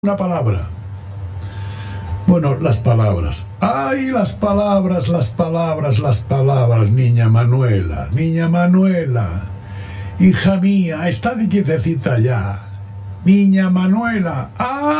Una palabra. Bueno, las palabras. ¡Ay, las palabras, las palabras, las palabras! Niña Manuela, hija mía, está de quietecita ya. Niña Manuela, ¡ah!